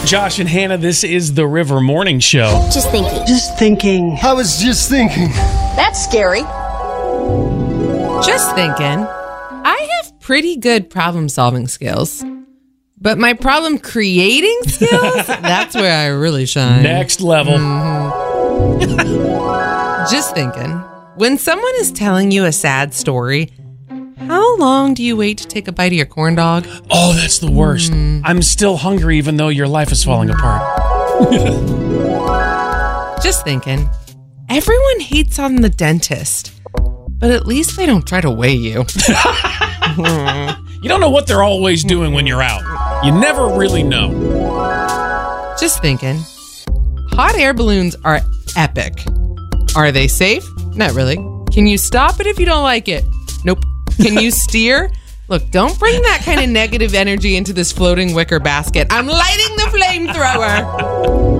Josh and Hannah, this is the River Morning Show. Just thinking. Just thinking. I was just thinking. That's scary. Just thinking. I have pretty good problem-solving skills. But my problem-creating skills, that's where I really shine. Next level. Just thinking. When someone is telling you a sad story, how long do you wait to take a bite of your corn dog? Oh, that's the worst. I'm still hungry even though your life is falling apart. Just thinking. Everyone hates on the dentist, but at least they don't try to weigh you. You don't know what they're always doing when you're out. You never really know. Just thinking. Hot air balloons are epic. Are they safe? Not really. Can you stop it if you don't like it? Nope. Can you steer? Look, don't bring that kind of negative energy into this floating wicker basket. I'm lighting the flamethrower.